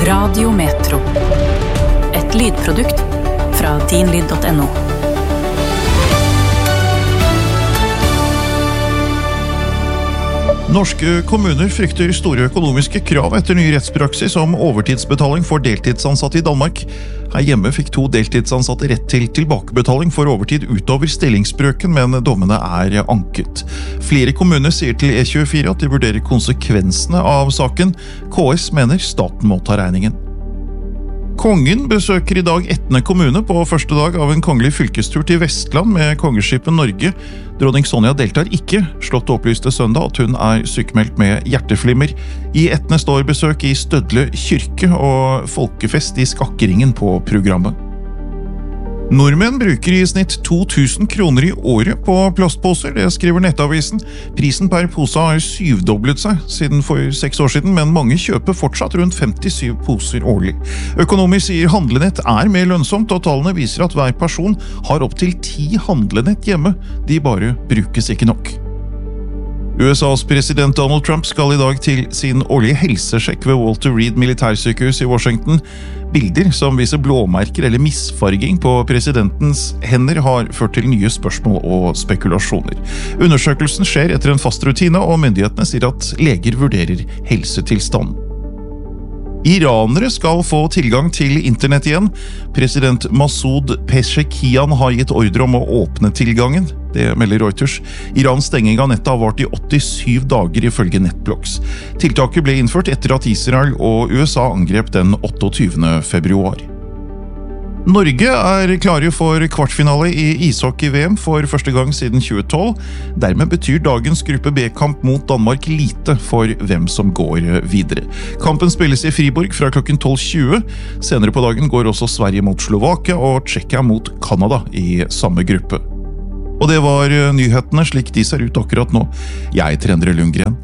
Radio Metro. Et lydprodukt fra dinlyd.no. Norske kommuner frykter store økonomiske krav etter ny rettspraksis om overtidsbetaling for deltidsansatte i Danmark. Her hjemme fikk 2 deltidsansatte rett til tilbakebetaling for overtid utover stillingsbrøken, men dommene er anket. Flere kommuner sier til E24 at de vurderer konsekvensene av saken. KS mener staten må ta regningen. Kongen besøker i dag Etne kommune på første dag av en kongelig fylkestur til Vestland med kongeskipet Norge. Dronning Sonja deltar ikke. Slottet opplyste søndag at hun er sykmeldt med hjerteflimmer. I Etne står besøk i Stødle kirke og folkefest i Skakkeringen på programmet. Nordmenn bruker i snitt 2000 kroner i året på plastposer, det skriver Nettavisen. Prisen per pose har 7-doblet seg siden for 6 år siden, men mange kjøper fortsatt rundt 57 poser årlig. Økonomer sier handlenett er mer lønnsomt, og tallene viser at hver person har opp til 10 handlenett hjemme. De bare brukes ikke nok. USAs president Donald Trump skal i dag til sin årlige helsesjekk ved Walter Reed militærsykehus i Washington. Bilder som viser blåmerker eller misfarging på presidentens hender har ført til nye spørsmål og spekulasjoner. Undersøkelsen skjer etter en fast rutine, og myndighetene sier at leger vurderer helsetilstanden. Iranere skal få tilgang til internett igjen. President Masoud Pezeshkian har gitt ordre om å åpne tilgangen. Det melder Reuters. Irans stenging av nettet har vart i 87 dager ifølge Netblocks. Tiltaket ble innført etter at Israel og USA angrep den 28. februar. Norge er klare for kvartfinale i ishockey-VM for første gang siden 2012. Dermed betyr dagens gruppe B-kamp mot Danmark lite for hvem som går videre. Kampen spilles i Friborg fra klokken 12:20. Senere på dagen går også Sverige mot Slovakia og Tsjekkia mot Kanada i samme gruppe. Og det var nyhetene slik de ser ut akkurat nå. Jeg heter Endre Lundgren.